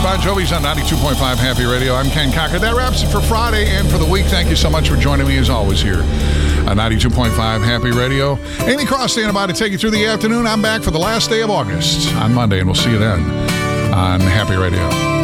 Bon Jovi's on 92.5 Happy Radio. I'm Ken Cocker. That wraps it for Friday and for the week. Thank you so much for joining me as always here on 92.5 Happy Radio. Amy Cross standing by to take you through the afternoon. I'm back for the last day of August on Monday, and we'll see you then on Happy Radio.